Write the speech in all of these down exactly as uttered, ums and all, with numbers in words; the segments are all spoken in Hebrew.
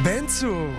בן צור.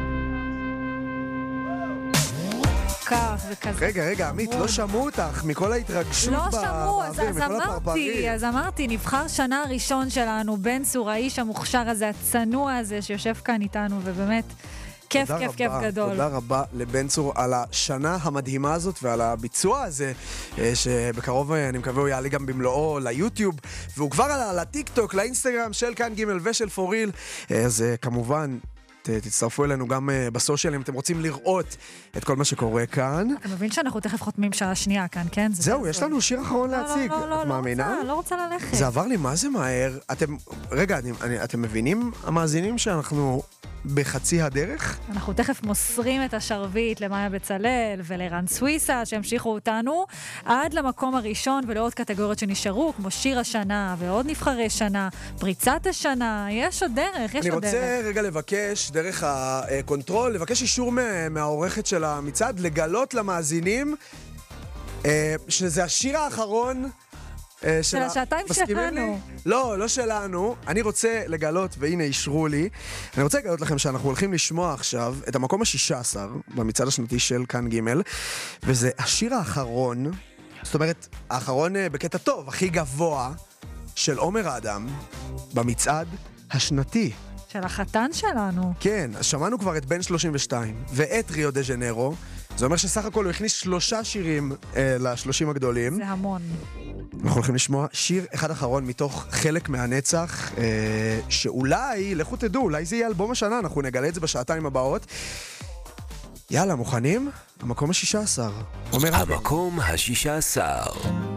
כך וכזה. רגע, רגע, עמית, לא שמעו אותך מכל ההתרגשות לא באוויר, שמעו, אז, אז מכל אמרתי, הפרפרים. אז אמרתי, נבחר שנה הראשון שלנו, בן צור, האיש המוכשר הזה, הצנוע הזה, שיושב כאן איתנו, ובאמת, כיף, כיף, כיף גדול. תודה רבה לבן צור על השנה המדהימה הזאת ועל הביצוע הזה, שבקרוב אני מקווה הוא יעלה גם במלואו ליוטיוב, והוא כבר עלה לטיק-טוק, לאינסטגרם של כאן ג' ושל פוריל, אז כמובן, תצטרפו אלינו גם בסושיאל אם אתם רוצים לראות את כל מה שקורה כאן. אתה מבין שאנחנו תכף חותמים שעה שנייה כאן, כן? זהו, יש לנו שיר אחרון להציג. לא, לא, את מאמינה? לא רוצה ללכת. זה עבר לי מה זה מהר. אתם, רגע, אתם מבינים, המאזינים, שאנחנו בחצי הדרך? אנחנו תכף מוסרים את השרביט למאיה בצלאל ולרן סוויסה, שהמשיכו אותנו עד למקום הראשון ולעוד קטגוריות שנשארו, כמו שיר השנה ועוד נבחרי שנה, פריצת השנה, יש עוד דרך, יש עוד דרך. אני רוצה רגע לבקש, דרך הקונטרול, לבקש אישור מהעורכת של המצעד, לגלות למאזינים שזה השיר האחרון של השעתיים שלנו. לא, לא שלנו. אני רוצה לגלות, והנה אישרו לי, אני רוצה לגלות לכם שאנחנו הולכים לשמוע עכשיו את המקום ה-שישה עשר במצעד השנתי של כאן ג', וזה השיר האחרון, זאת אומרת, האחרון בקטע טוב, הכי גבוה, של עומר אדם, במצעד השנתי. של החתן שלנו. כן, אז שמענו כבר את בן שלושים ושתיים, ואת ריו דה ז'נרו, זה אומר שסך הכל הוא הכניס שלושה שירים אה, לשלושים הגדולים. זה המון. אנחנו הולכים לשמוע שיר אחד אחרון מתוך חלק מהנצח, אה, שאולי, לכו תדעו, אולי זה יהיה אלבום השנה, אנחנו נגלה את זה בשעתיים הבאות. יאללה, מוכנים? המקום ה-שישה עשר. המקום ה-שישה עשר.